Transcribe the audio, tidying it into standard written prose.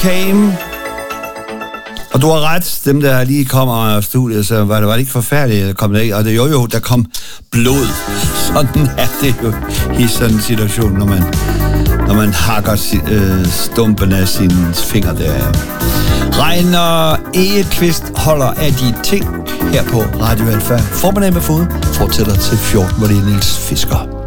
Came. Og du har ret, dem der lige kommer af studiet, så var det ikke forfærdeligt at komme af. Og det jo, der kom blod. Sådan er det jo i sådan en situation, når man hakker stumpen af sine fingre der. Reiner Egekvist holder af de ting her på Radio Alfa. Formiddag med fod fortsætter til 14, hvor det er Niels Fisker.